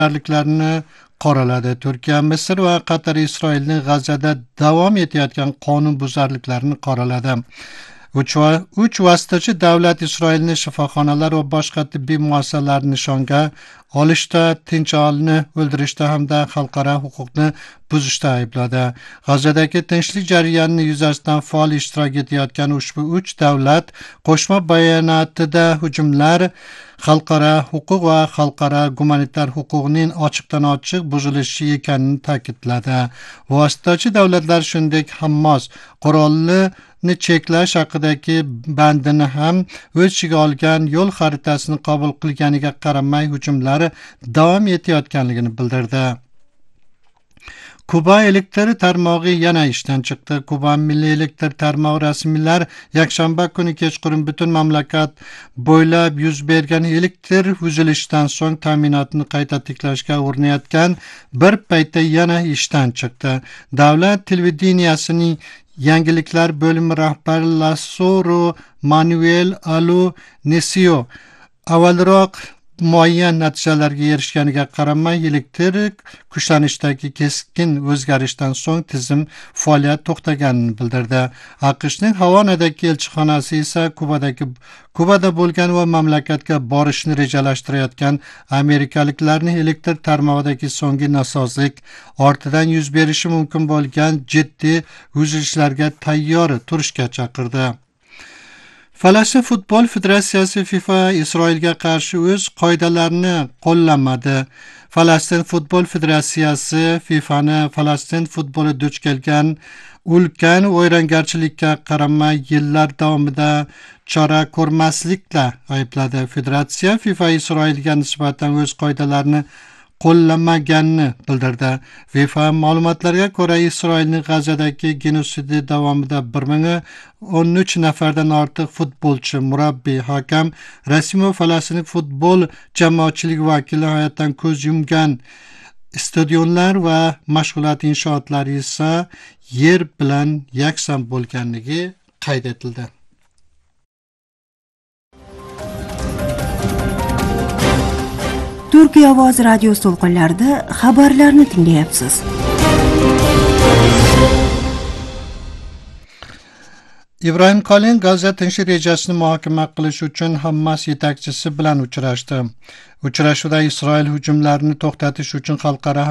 firibgarliklarni qoraladi. Turkiya, Misr va Qatar Isroilning G'azada davom etayotgan qonunbuzarliklarini qoraladi. Uch vositachi davlat Isroilni shifoxonalar va boshqa tibbiy muassasalarni nishonga olishda, tinch aholini o'ldirishda hamda xalqaro huquqni buzishda aybladi. G'azadagi tinchlik jarayoni yuzasidan faol ishtirok etayotgan ushbu uch davlat qo'shma bayonotida hujumlar xalqaro huquq va xalqaro gumanitar huquqning ochiqdan ochiq buzilishi ekanini ta'kidladi. Vositachi davlatlar shuningdek Hammos qurolni cheklash haqidagi bandini ham o'z ichiga olgan yo'l xaritasini qabul qilganiga qaramay hujumlar davom etayotganligini bildirdi. Kuba elektr tarmog'i yana ishdan chiqdi. Kuba milliy elektr tarmog'i rasmiylar yakshanba kuni kechqurun butun mamlakat bo'ylab yuz bergan elektr uzilishidan so'ng ta'minotni qayta tiklashga urinayotgan bir paytda yana ishdan chiqdi. Davlat televideniyasining yangiliklar bo'limi rahbari Lasoro Manuel Alu Nesio avvalroq muayyan natijalarga erishganiga qaramay elektrik kuchlanishdagi keskin o'zgarishdan so'ng tizim faoliyat to'xtaganini bildirdi. AQShning Havonadagi elchixonasi esa Kubada bo'lgan va mamlakatga borishni rejalashtirayotgan amerikaliklarni elektr tarmog'idagi so'nggi nosozlik ortidan yuz berishi mumkin bo'lgan jiddiy uzilishlarga tayyor turishga chaqirdi. Falastin futbol federatsiyasi FIFA Isroilga qarshi o'z qoidalarini qo'llamadi. Falastin futbol federatsiyasi FIFAni Falastin futboli duch kelgan ulkan vayrongarchilikka qaramay yillar davomida chora ko'rmaslikla aybladi. Federatsiya FIFA Isroilga nisbatan o'z qoidalarini qo'llamaganini bildirdi. FIFA ma'lumotlarga ko'ra Isroilning G'azadagi genosidi davomida 1013 nafardan ortiq futbolchi, murabbiy, hakam, rasmiy va falastin futbol jamoatchiligi vakili hayotdan ko'z yumgan. Stadionlar va mashg'ulot inshootlari esa yer bilan yakson bo'lganligi qayd etildi. Turkiya ovoz radio to'lqinlarida xabarlarni tinglayapsiz. Ibrohim Kalin G'aza tinchlik rejasini muhokama qilish uchun Hamas yetakchisi bilan uchrashdi. Uchrashuvda Isroil hujumlarini to'xtatish uchun xalqaro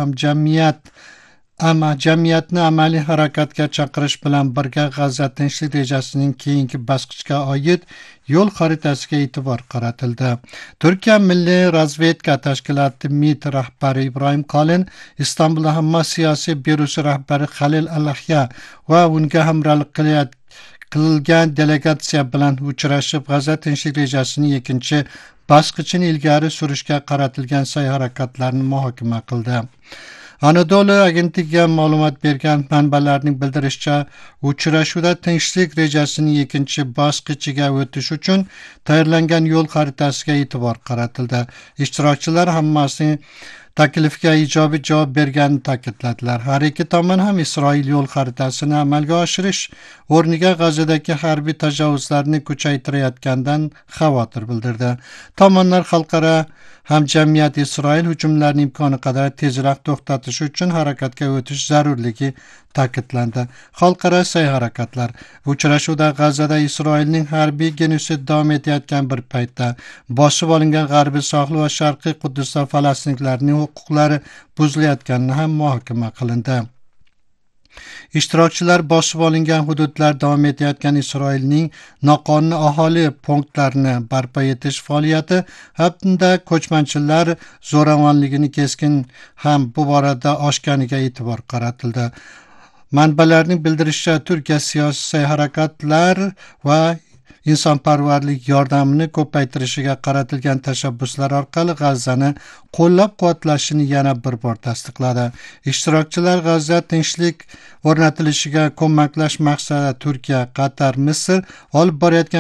jamiyatni amaliy harakatga chaqirish bilan birga G'aza tinchlik rejasining keyingi bosqichga oid yo'l xaritasiga e'tibor qaratildi. Turkiya Milliy razvedka tashkiloti MIT rahbari Ibrohim Kalin Istanbulda Hamas siyosiy byurosi rahbari Halil Alahya va unga hamrohlik qilgan delegatsiya bilan uchrashib, G'aza tinchlik rejasining ikkinchi bosqichini ilgari surishga qaratilgan sa'y-harakatlarni muhokama qildi. Anadolu agentligiga ma'lumot bergan manbalarning bildirishicha, uchrashuvda tinchlik rejasining ikkinchi bosqichiga o'tish uchun tayyorlangan yo'l xaritasiga e'tibor qaratildi. Ishtirokchilar Hamasning taklifiga ijobiy javob berganini ta'kidladilar. Har ikki tomon ham Isroil yo'l xaritasini amalga oshirish o'rniga G'azadagi harbiy tajovuzlarni kuchaytirayotganidan xavotir bildirdi. Tomonlar xalqaro hamjamiyat Isroil hujumlarini imkoni qadar tezroq to'xtatish uchun harakatga o'tish zarurligi ta'kidlandi. Xalqaro sa'y-harakatlar uchrashuvda G'azada Isroilning harbiy genosidi davom etayotgan bir paytda bosib olingan g'arbiy sohil va sharqiy Quddusda falastinliklarning huquqlari buzilayotganini ham muhokama qilindi. Ishtirokchilar bosib olingan hududlar davom etayotgan Isroilning noqonuniy aholi punktlarini barpo etish faoliyati hamda ko'chmanchilar zo'ravonligini keskin ham bu borada oshganiga e'tibor qaratildi. Manbalarning bildirishicha, Turkiya siyosiy harakatlar va insonparvarlik yordamini ko'paytirishiga qaratilgan tashabbuslar orqali G'azani qo'llab-quvvatlashini yana bir bor tasdiqladi. Ishtirokchilar G'aza tinchlik o'rnatilishiga ko'maklash maqsadida Turkiya, Qatar, Misr olib borayotgan